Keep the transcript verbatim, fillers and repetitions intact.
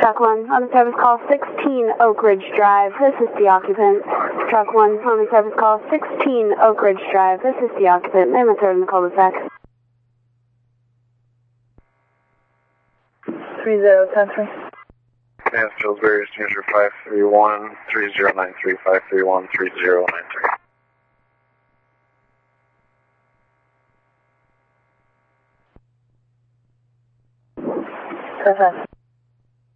Truck one, on the service call sixteen Oak Ridge Drive. This is the occupant. Truck one, on the service call sixteen Oak Ridge Drive. This is the occupant. Name and third in the cul-de-sac. three zero ten three. Yes, Pillsbury, signature five three one three zero nine three, five three one three zero nine three. Perfect.